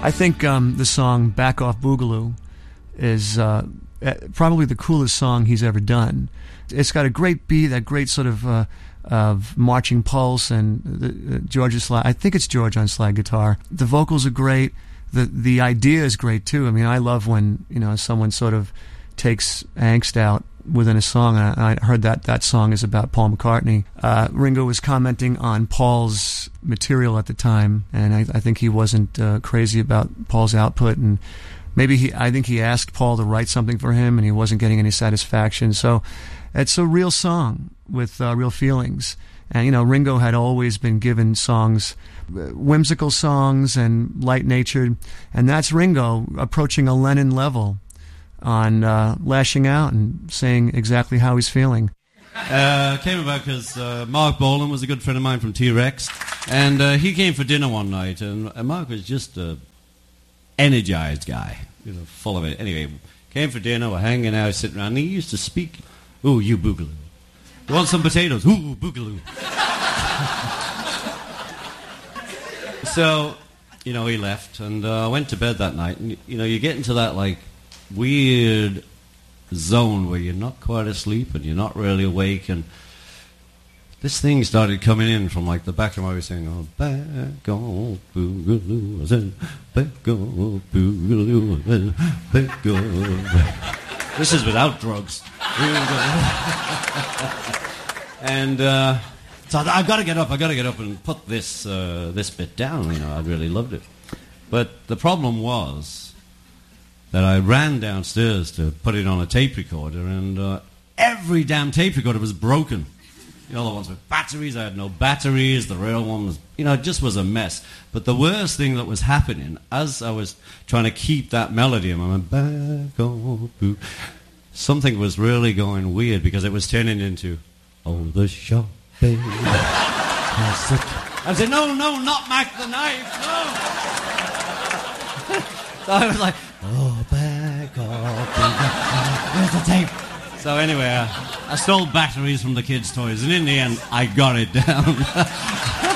I think the song "Back Off Boogaloo" is probably the coolest song he's ever done. It's got a great beat, that great sort of marching pulse, and George is slide. I think it's George on slide guitar. The vocals are great. The idea is great too. I mean, I love when someone sort of takes angst out within a song. I heard that song is about Paul McCartney. Ringo was commenting on Paul's material at the time, and I think he wasn't crazy about Paul's output, and maybe I think he asked Paul to write something for him, and he wasn't getting any satisfaction. So it's a real song with real feelings. And Ringo had always been given songs, whimsical songs and light-natured, and that's Ringo approaching a Lennon level on lashing out and saying exactly how he's feeling. Came about because Mark Bolan was a good friend of mine from T-Rex, and he came for dinner one night, and Mark was just a energized guy, full of it. Anyway, came for dinner, we're hanging out, sitting around, and he used to speak, "Ooh, you boogaloo. You want some potatoes? Ooh, boogaloo." So, he left, and I went to bed that night, and, you get into that, weird zone where you're not quite asleep and you're not really awake, and this thing started coming in from the back of my head saying, "Oh, back on boogaloo, I said, back on boogaloo, I said, back on." This is without drugs. And so I've got to get up and put this bit down. I really loved it. But the problem was that I ran downstairs to put it on a tape recorder, and every damn tape recorder was broken. The ones with batteries, I had no batteries, the real one was, it just was a mess. But the worst thing that was happening, as I was trying to keep that melody in my mind, back on boo, something was really going weird, because it was turning into, "Oh, the sharp baby." I said, no, not Mac the Knife, no. So I was like, "Oh, back off, where's the tape?" So anyway, I stole batteries from the kids' toys, and in the end, I got it down.